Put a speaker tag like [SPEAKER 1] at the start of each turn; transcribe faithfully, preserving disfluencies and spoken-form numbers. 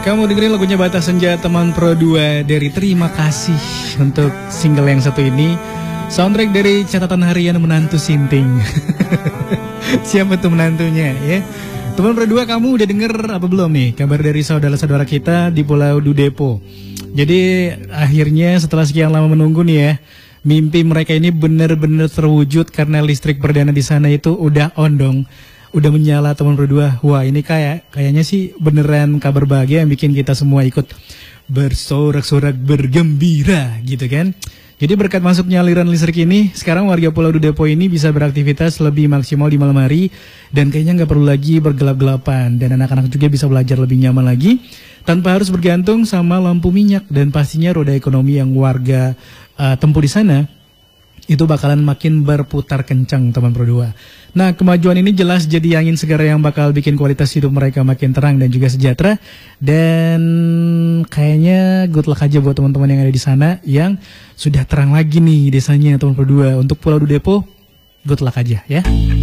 [SPEAKER 1] Kamu dengerin lagunya Batas Senja teman Pro dua dari Terima Kasih untuk single yang satu ini. Soundtrack dari catatan harian menantu Sinting. Siapa tuh menantunya ya? Teman Pro dua, kamu udah denger apa belum nih kabar dari saudara-saudara kita di Pulau Dudepo? Jadi akhirnya setelah sekian lama menunggu nih ya, mimpi mereka ini benar-benar terwujud karena listrik perdana di sana itu udah ondong. Udah menyala teman berdua. Wah, ini kayak kayaknya sih beneran kabar bahagia yang bikin kita semua ikut bersorak-sorak bergembira gitu kan. Jadi berkat masuknya aliran listrik ini, sekarang warga Pulau Dudepo ini bisa beraktivitas lebih maksimal di malam hari dan kayaknya nggak perlu lagi bergelap-gelapan, dan anak-anak juga bisa belajar lebih nyaman lagi tanpa harus bergantung sama lampu minyak, dan pastinya roda ekonomi yang warga uh, tempuh di sana itu bakalan makin berputar kencang teman Pro dua. Nah, kemajuan ini jelas jadi angin segar yang bakal bikin kualitas hidup mereka makin terang dan juga sejahtera. Dan kayaknya good luck aja buat teman-teman yang ada di sana yang sudah terang lagi nih desanya teman Pro dua. Untuk Pulau Dudepo, good luck aja ya.